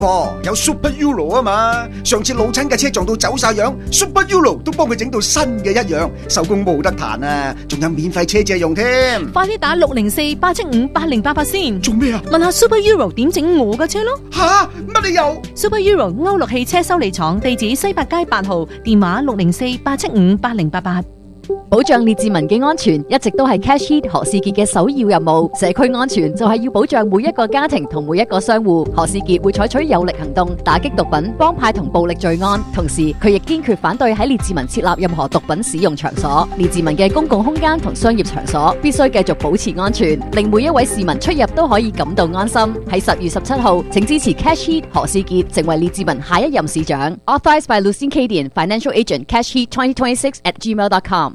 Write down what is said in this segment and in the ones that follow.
有 Super Euro 啊嘛，上次老親嘅車撞到走晒樣 ，Super Euro 都幫佢整到新嘅一樣，手工冇得彈啊，仲有免費車借用添。 快啲打604-875-8088先。 做咩啊？ 問下 Super Euro 點整我嘅車咯。 吓，乜你又 Super Euro 歐陸汽車修理廠，地址西八街8號，電話604-875-8088。 保障列治文嘅安全一直都係 Cash Heat 何士傑嘅首要任務。社區安全就係要保障每一個家庭同每一個商戶。何士傑會採取有力行動，打擊毒品、幫派同暴力罪案。同時，佢亦堅決反對喺列治文設立任何毒品使用場所。列治文嘅公共空間同商業場所必須繼續保持安全，令每一位市民出入都可以感到安心。喺10月17號，請支持 Cash Heat 何士傑成為列治文下一任市長。Authorized by Lucien Cadian, Financial Agent, Cash Heat 2026@gmail.com。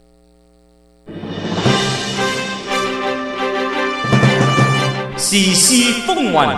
時事風雲，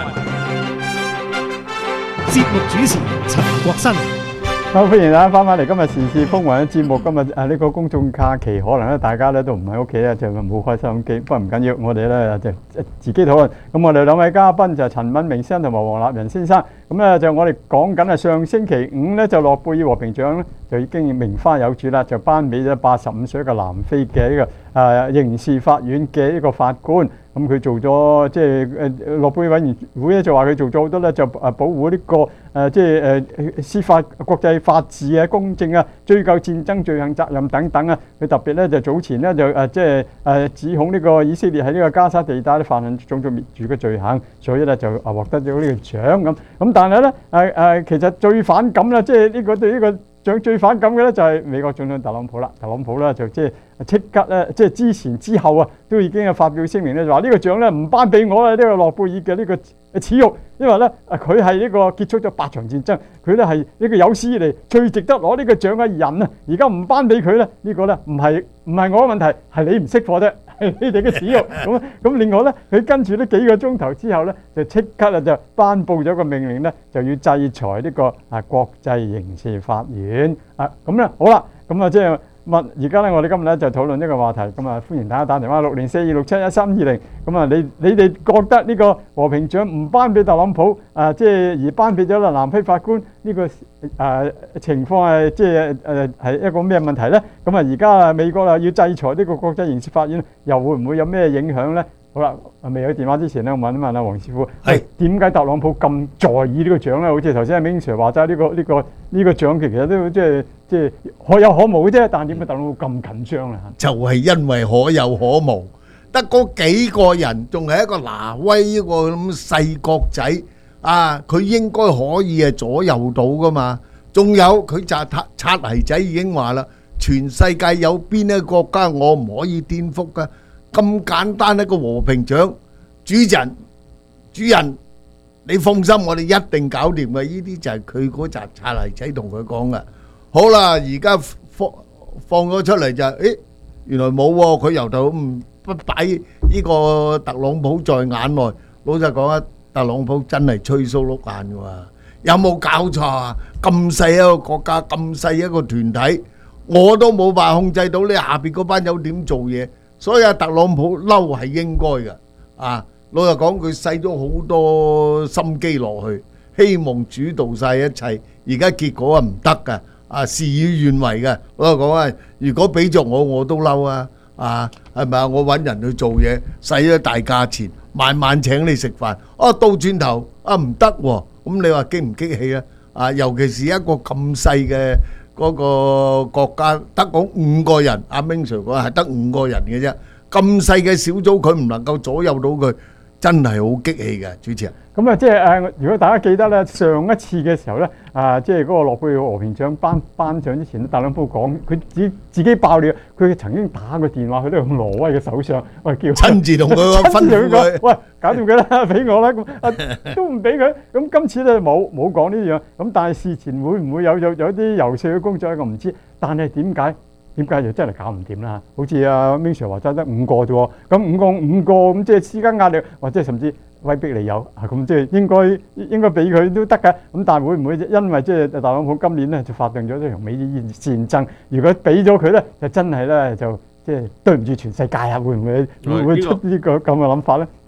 節目主持陳國新。 好，歡迎大家翻返嚟今日時事風雲嘅節目。今日呢個公眾假期，可能咧大家咧都唔喺屋企咧，就冇開收音機。不過唔緊要，我哋咧就自己討論。咁我哋兩位嘉賓就係陳敏明先生同埋黃立仁先生。咁咧就我哋講緊係上星期五咧就諾貝爾和平獎咧就已經名花有主啦，就頒俾咗85歲嘅南非嘅呢個刑事法院嘅呢個法官。咁佢做咗即係諾貝爾委員會咧就話佢做咗好多咧就保護呢個即係司法國際法治啊、公正啊、追究戰爭罪行責任等等啊。佢特別咧就早前咧就即係指控呢個以色列喺呢個加沙地帶咧犯下種族滅絕嘅罪行，所以咧就獲得咗呢個獎咁。咁但係咧其實最反感咧，即係呢個對呢個獎最反感嘅咧就係美國總統特朗普啦。特朗普咧就即刻咧，即係之前之後啊，都已經係發表聲明咧，就話呢個獎咧唔頒俾我啦，呢個諾貝爾嘅呢個恥辱，因為咧佢係呢個結束咗8場戰爭，佢咧係呢個有史以嚟最值得攞呢個獎嘅人啊，而家唔頒俾佢咧，呢個咧唔係我嘅問題，係你唔識貨啫，係你哋嘅恥辱。咁另外咧，佢跟住呢幾個鐘頭之後咧，就即刻啊就頒布咗個命令咧，就要制裁呢個國際刑事法院啊。咁咧好啦，咁啊即係。而家咧，我哋今日咧就討論呢個話題，咁啊歡迎大家打電話604-267-1320。咁啊，你哋覺得呢個和平獎唔頒俾特朗普即係而頒俾咗啦南非法官呢個情況係即係一個咩問題咧？咁啊而家美國要制裁呢個國際刑事法院，又會唔會有咩影響咧？好啦，未有電話之前咧，我問一問黃師傅，係點解特朗普咁在意呢個獎咧？好似頭先阿明 Sir 話齋，呢個獎其實都即係可有可無嘅啫，但係點解特朗普咁緊張咧？ 就係因為可有可無，得嗰幾個人，仲係一個挪威呢個咁細國仔啊，佢應該可以左右到噶嘛。仲有佢就擦鞋仔已經話啦，全世界有邊一個國家我唔可以顛覆噶？咁簡單一個和平獎，主人，你放心，我哋一定搞掂嘅。呢啲就係佢嗰紮擦泥仔同佢講嘅。好啦，而家放咗出嚟就，原來冇喎，佢由頭不擺呢個特朗普在眼內。老實講啊，特朗普真係吹鬚碌眼嘅喎，有冇搞錯啊？咁細一個國家，咁細一個團體，我都冇辦法控制到你下邊嗰班友點做嘢。所以特朗普嬲係應該嘅，老實講佢使咗好多心機落去，希望主導晒一切，而家結果唔得㗎，事與願違嘅。老實講如果俾着我都嬲啊，係咪啊？我揾人去做嘢，使咗大價錢，晚晚請你食飯，到轉頭唔得喎，咁你話激唔激氣啊？尤其是一個咁細嘅嗰個國家，得嗰5個人，阿明 Sir 講係得5個人嘅啫，咁細嘅小組佢唔能夠左右到佢，真係好激氣嘅，主持人。 咁即係如果大家記得咧，上一次嘅時候咧，即係嗰個諾貝爾和平獎頒獎之前，特朗普講佢自己爆料，佢曾經打個電話去呢個挪威嘅首相，叫親自同佢吩咐佢， 喂，搞掂佢啦，俾我啦，咁都唔俾佢。咁今次咧冇講呢樣，咁但係事前會唔會有啲遊說嘅工作咧？我唔知，但係點解就真係搞唔掂啦？好似阿 Ming Sir 話齋得5個啫喎，咁五個咁即係施加壓力，或者甚至威逼利誘咁即係應該俾佢都得㗎。咁但係會唔會因為即係特朗普今年咧就發動咗呢場美伊戰爭？如果俾咗佢咧，就真係咧就即係對唔住全世界啊！會唔會出呢個咁嘅諗法咧？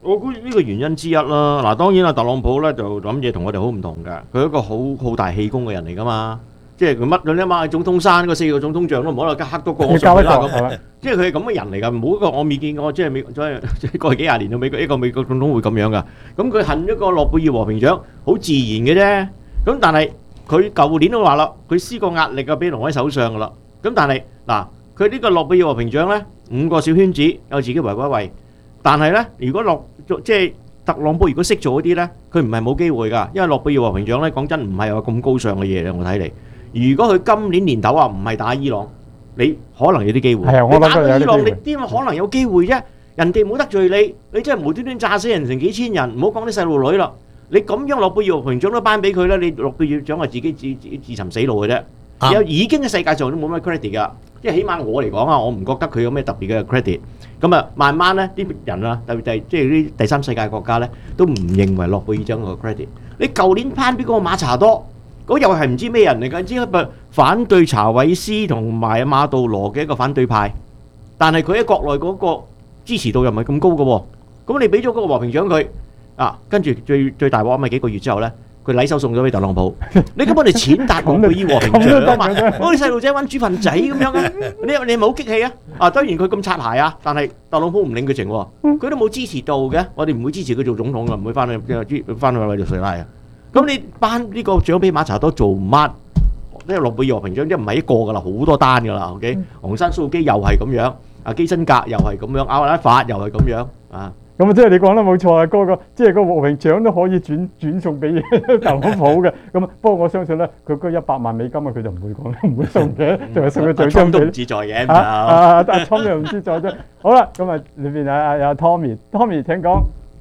我估呢個原因之一啦。嗱，當然啦，特朗普咧就諗嘢同我哋好唔同㗎。佢係一個好大氣功嘅人嚟㗎嘛。即係佢乜嗰啲嘛，總統山嗰4個總統像都唔可能黑多個我上去啦咁。即係佢係咁嘅人嚟㗎，冇一個我未見過，即係美即係過去幾廿年到美國一個美國總統會咁樣㗎。咁佢恨一個諾貝爾和平獎，好自然嘅啫。咁但係佢舊年都話啦，佢施個壓力啊俾挪威首相㗎啦。咁但係嗱，佢呢個諾貝爾和平獎咧，5個小圈子有自己圍一圍。但係咧，如果即係特朗普如果識做嗰啲咧，佢唔係冇機會㗎，因為諾貝爾和平獎咧講真唔係話咁高尚嘅嘢嘅，我睇嚟。如果佢今年年頭啊唔係打伊朗，你可能有啲機會。係啊，我打到伊朗，你點可能有機會啫？人哋冇得罪你，你真係無端端炸死人成幾千人，唔好講啲細路女啦。你咁樣諾貝爾和平獎都頒俾佢咧，你諾貝爾獎係自己自尋死路嘅啫。有已經喺世界上都冇乜 credit 㗎，即係起碼我嚟講啊，我唔覺得佢有咩特別嘅 credit。咁啊，慢慢咧啲人啊，特別即係啲第三世界國家咧，都唔認為諾貝爾獎個 credit。你舊年頒俾嗰個馬查多。嗰又係唔知咩人嚟㗎？只係反對查韋斯同埋馬杜羅嘅一個反對派，但係佢喺國內嗰個支持度又唔係咁高嘅喎。咁你俾咗嗰個和平獎佢啊，跟住最大鑊咪幾個月之後咧，佢禮手送咗俾特朗普。你根本你踐踏諾貝爾和平獎啊嘛！嗰啲細路仔玩煮飯仔咁樣嘅，你係咪好激氣啊？啊，當然佢咁擦鞋啊，但係特朗普唔領佢情喎，佢都冇支持度嘅。我哋唔會支持佢做總統㗎，唔會翻去委內瑞拉啊。咁你頒呢個獎俾馬查多做乜？呢個諾貝爾和平獎即係唔係一個㗎啦，好多單㗎啦。OK，昂山素基又係咁樣，啊基辛格又係咁樣，阿拉法又係咁樣啊。咁啊，即係你講得冇錯啊，嗰個即係個和平獎都可以轉送俾特朗普嘅。咁不過我相信咧，佢嗰100萬美金啊，佢就唔會講，唔會送嘅，就係送個獎金俾。都唔自在嘅。阿 Tom 又唔自在啫。好啦，咁啊裏邊阿 Tommy 請講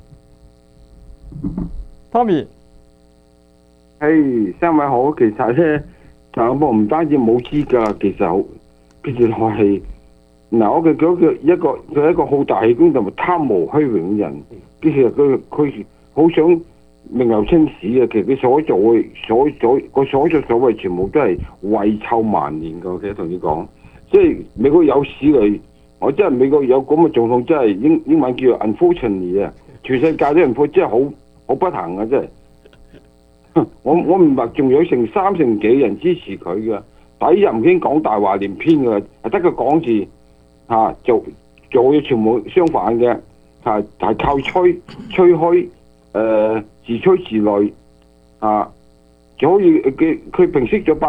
，Tommy。 三位好，其實咧，特朗普唔單止冇資格，其實係嗱，我佢係一個好大氣功同埋貪慕虛榮嘅人。其實佢好想名留青史嘅，其實佢所做所為全部都係遺臭萬年嘅。我記得同你講，即係美國有史嚟，我真係美國有咁嘅總統，真係英文叫 unfortunately 啊，全世界都人真係好不幸啊，真係。我唔係仲有成3成幾人支持佢嘅，底又唔興講大話連篇嘅，係得個講字嚇，做嘢全部相反嘅，係靠吹噓，自吹自擂嚇，就好似佢平息咗八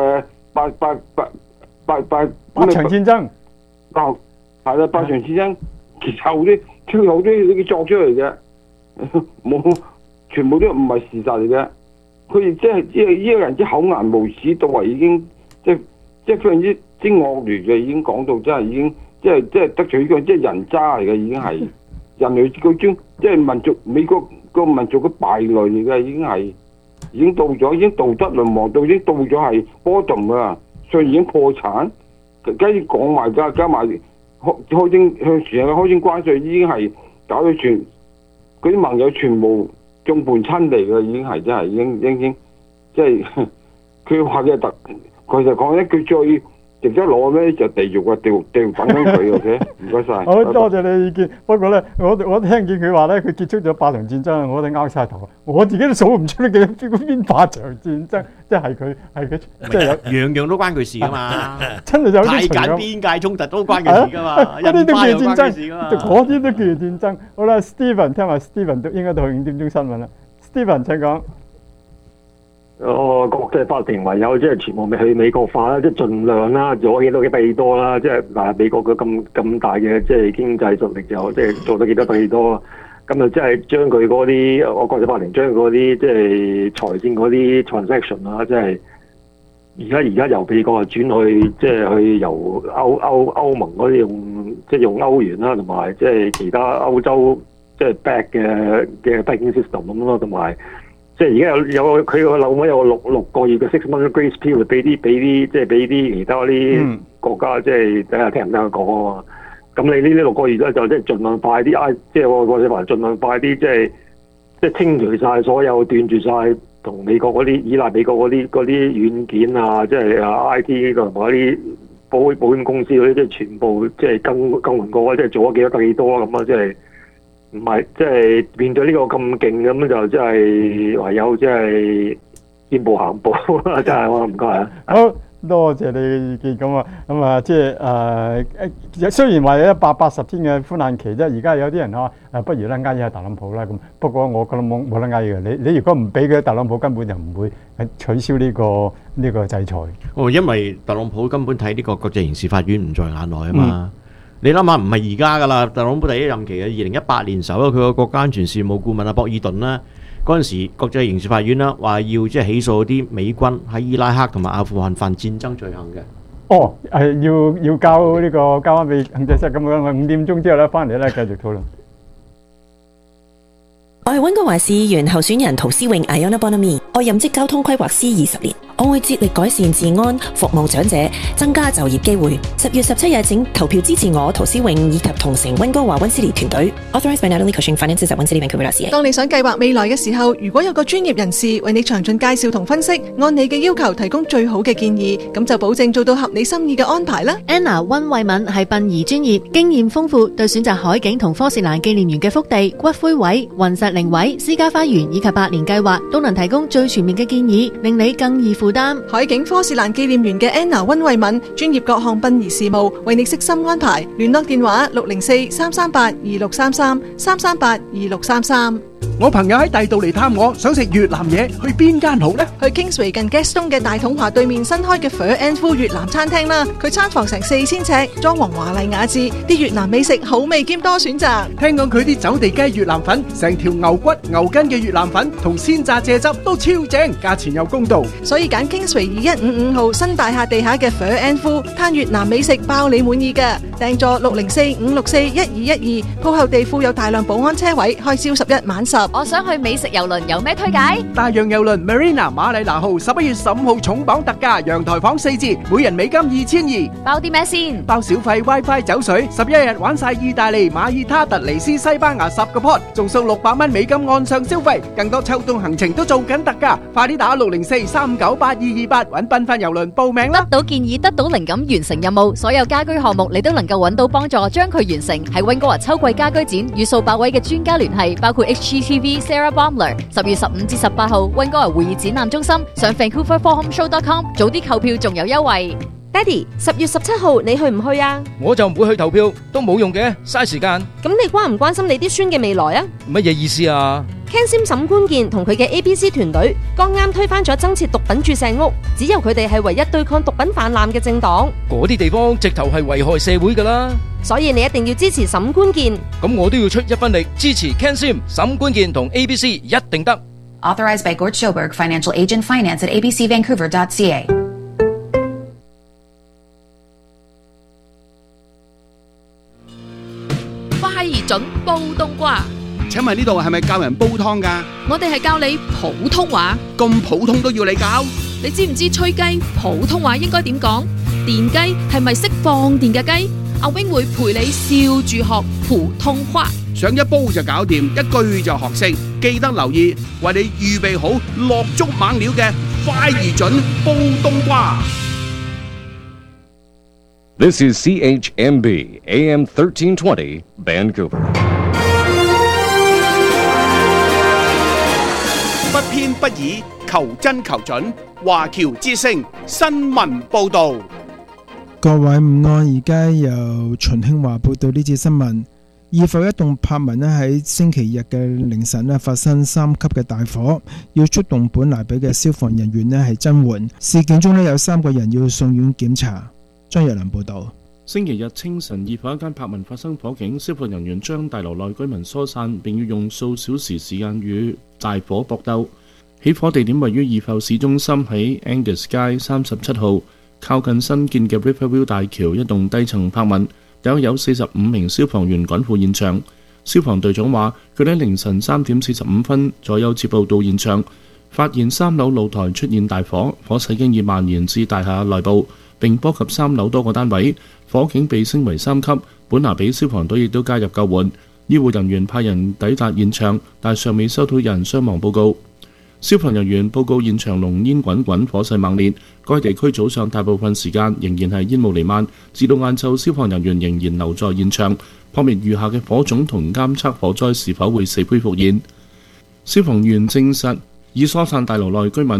場戰爭，係啦，8場戰爭，其實好多佢作出嚟嘅，冇全部都唔係事實嚟嘅。佢哋即係呢個人之厚顏無恥到話已經即係非常之惡劣嘅，已經講到真係已經即係得罪呢個即係人渣嚟嘅，已經係人類嗰種即係民族美國個民族嘅敗類嚟嘅，已經到咗，已經道德淪亡到已經到咗係bottom啊，所以已經破產，跟住講埋加埋向全世界開徵關稅，已經係搞到嗰啲盟友全部眾叛親離嘅，已經係真係已經即係佢話嘅佢就講一句最值得攞咧就地獄啊，地獄等緊佢嘅，唔該晒。好多謝你意見。不過咧，我聽見佢話咧，佢結束咗8場戰爭，我哋拗晒頭。我自己都數唔出幾邊8場戰爭，即係佢即係樣樣都關佢事噶嘛。真係有啲大簡邊界衝突都關佢事噶嘛。嗰啲都叫戰爭，嗰啲都叫戰爭。好啦 ，Steven 聽話 ，Steven 都應該到5點鐘新聞啦。Steven 請講。國際法庭唯有即係全部咪去美國化啦，即係盡量啦，做幾多幾多啦，即係嗱美國嘅咁大嘅即係經濟實力就即係做得幾多得幾多，咁就即係將佢嗰啲國際法庭將嗰啲即係財政嗰啲 transaction 啦，即係而家由美國轉去即係去由歐盟嗰啲用歐元啦，同埋即係其他歐洲即係 back 嘅 banking system 咁咯，同埋。即係而家有佢個樓位有6個月嘅6 month grace period 俾啲其他啲國家即係睇下聽唔聽佢講啊嘛。咁你呢啲6個月咧就即係盡量快啲即係我哋話盡量快啲即係清除晒所有斷絕晒同美國嗰啲依賴美國嗰啲軟件啊，即係IT 同埋嗰啲保險公司嗰啲即係全部即係更換過，即係做咗幾多得幾多咁啊！即係唔係，即係面對呢個咁勁咁就真係唯有即係見步行步啦，真係我唔該啊。 好多謝你嘅意見咁啊，即係雖然話有180天嘅寬限期啫，而家有啲人話不如咧嗌下特朗普啦咁。不過我覺得冇得嗌嘅，你如果唔俾佢，特朗普根本就唔會取消呢個制裁。 因為特朗普根本睇呢個國際刑事法院唔在眼內啊嘛。你諗下，唔係而家噶啦，特朗普第一任期嘅2018年時候，佢個國家安全事務顧問阿博爾頓啦，嗰陣時國際刑事法院啦話要即係起訴啲美軍喺伊拉克同埋阿富汗犯戰爭罪行嘅。 要交翻俾控制室咁樣。5點鐘之後咧，翻嚟咧繼續討論。 我係溫哥華市議員候選人陶思穎 Iona Bonami， 我任職交通規劃師20年，我會致力改善治安、服務長者、增加就業機會。10月17日請投票支持我陶思穎以及同城溫哥華溫斯利團隊。Authorized by Natalie Cushing Finances at 溫斯利 Vancouver.ca。 當你想計劃未來嘅時候，如果有個專業人士為你詳盡介紹同分析，按你嘅要求提供最好嘅建議，咁就保證做到合你心意嘅安排啦。 Anna 溫慧敏係殯儀專業，經驗豐富，對選擇海景同科士蘭紀念園嘅福地、骨灰位、雲石靈位、私家花園以及百年計劃都能提供最全面嘅建議，令你更易負擔。 海景科士蘭紀念園嘅 Anna 溫慧敏專業各項殯儀事務，為你悉心安排。聯絡電話604-338-2633 338-2633。 我朋友喺第度嚟探我，想食越南嘢，去邊間好呢？ 去 Kingsway 近 Gaston 嘅大統華對面新開嘅 Pho and Phu 越南餐廳啦。佢餐房成4000尺，裝潢華麗雅致，啲越南美食好味兼多選擇。 聽講佢啲走地雞越南粉，成條牛骨牛筋嘅越南粉同鮮榨蔗汁都超正，價錢又公道。 所以揀 Kingsway 2155號新大廈地下嘅 Pho and Phu， 攤越南美食包你滿意㗎。訂座604-564-1212，鋪後地庫有大量保安車位，開朝11晚10。 我想去美食郵輪，有咩推介？ 大洋郵輪 Marina 馬里拿號11月15號重磅特價，陽台房4字，每人美金2200。 包啲咩先？ 包小費 WiFi 酒水，11日玩晒意大利、馬爾他、突尼斯、西班牙10個 pot， 仲送600蚊美金岸上消費，更多秋冬行程都做緊特價，快啲打604-398-228揾繽紛郵輪報名啦！ 得到建議，得到靈感，完成任務，所有家居項目你都能夠揾到幫助，將佢完成。喺溫哥華秋季家居展，與數百位嘅專家聯繫，包括 HGTV、Sarah Baumler。10月15至18號，溫哥華會議展覽中心，上 VancouverForumShow.com， 早啲購票仲有優惠。 爹哋，10月17號你去唔去啊？ 我就唔會去投票，都冇用嘅，嘥時間。 咁你關唔關心你啲孫嘅未來啊？ 乜嘢意思啊 ？Ken Sim 沈官健同佢嘅 ABC 團隊剛啱推翻咗增設毒品注射屋，只有佢哋係唯一對抗毒品氾濫嘅政黨。 嗰啲地方直頭係危害社會㗎啦。 所以你一定要支持沈官健。 咁我都要出一分力支持 Ken Sim、沈官健同 ABC， 一定得。 Authorized by Gort Schoberg, Financial Agent, Finance at abcvancouver.ca。 快而準煲冬瓜。 請問呢度係咪教人煲湯㗎？ 我哋係教你普通話。 咁普通都要你教？ 你知唔知吹雞普通話應該點講？電雞係咪識放電嘅雞？阿 wing 會陪你笑住學普通話。 想一煲就搞掂，一句就學識。記得留意，為你預備好落足猛料嘅快而準煲冬瓜。 This is CHMB AM 1320 Vancouver。 不偏不倚，求真求準。華僑之聲新聞報導。 各位午安，而家由秦興華報道呢節新聞。二埠一棟柏文喺星期日嘅凌晨發生3級嘅大火，要出動本拿比嘅消防人員係增援。事件中有3個人要送院檢查。張日良報道。 星期日清晨，二埠一間柏文發生火警，消防人員將大樓內居民疏散，並要用數小時時間與大火搏鬥。起火地點位於二埠市中心，喺 Angus 街37號，靠近新建嘅 Riverview 大橋一棟低層柏文。有45名消防員趕赴現場。消防隊長話，佢哋喺凌晨3點45分左右接報到現場，發現3樓露台出現大火，火勢經已蔓延至大廈內部，並波及3樓多個單位。火警被升為3級，本拿比消防隊亦都加入救援。醫護人員派人抵達現場，但尚未收到有人傷亡報告。 消防人員報告現場濃煙滾滾，火勢猛烈。該地區早上大部分時間仍然係煙霧彌漫，至到晏晝，消防人員仍然留在現場撲滅餘下嘅火種同監測火災是否會死灰復燃。消防員證實，已疏散大樓內居民